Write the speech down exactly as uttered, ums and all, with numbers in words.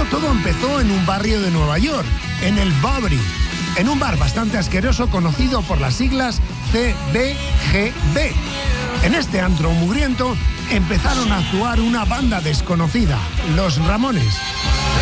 Esto todo empezó en un barrio de Nueva York, en el Bowery, en un bar bastante asqueroso conocido por las siglas C B G B. En este antro mugriento empezaron a actuar una banda desconocida, los Ramones.